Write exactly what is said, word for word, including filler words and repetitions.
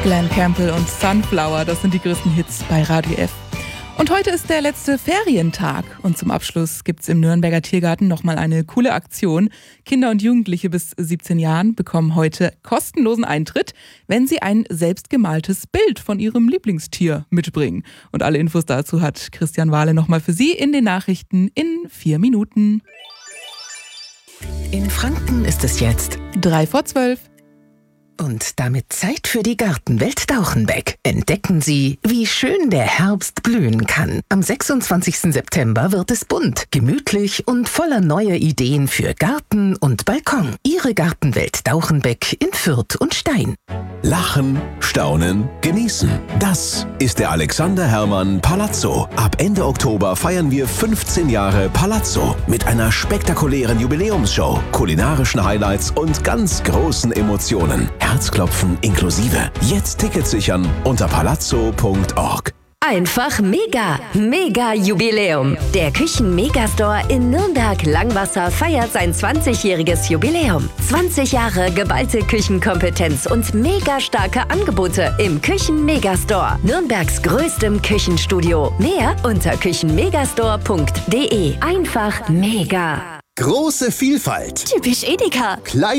Glenn Campbell und Sunflower, das sind die größten Hits bei Radio F. Und heute ist der letzte Ferientag und zum Abschluss gibt's im Nürnberger Tiergarten nochmal eine coole Aktion. Kinder und Jugendliche bis siebzehn Jahren bekommen heute kostenlosen Eintritt, wenn sie ein selbstgemaltes Bild von ihrem Lieblingstier mitbringen. Und alle Infos dazu hat Christian Wahle nochmal für Sie in den Nachrichten in vier Minuten. In Franken ist es jetzt Drei vor zwölf. Und damit Zeit für die Gartenwelt Dauchenbeck. Entdecken Sie, wie schön der Herbst blühen kann. Am sechsundzwanzigsten September wird es bunt, gemütlich und voller neuer Ideen für Garten und Balkon. Ihre Gartenwelt Dauchenbeck in Fürth und Stein. Lachen, staunen, genießen. Das ist der Alexander Herrmann Palazzo. Ab Ende Oktober feiern wir fünfzehn Jahre Palazzo mit einer spektakulären Jubiläumsshow, kulinarischen Highlights und ganz großen Emotionen. Herzklopfen inklusive. Jetzt Tickets sichern unter palazzo punkt org. Einfach mega, mega Jubiläum. Der Küchen-Megastore in Nürnberg-Langwasser feiert sein zwanzigjähriges Jubiläum. zwanzig Jahre geballte Küchenkompetenz und mega starke Angebote im Küchen-Megastore. Nürnbergs größtem Küchenstudio. Mehr unter küchenmegastore punkt de. Einfach mega. Große Vielfalt. Typisch Edeka. Klein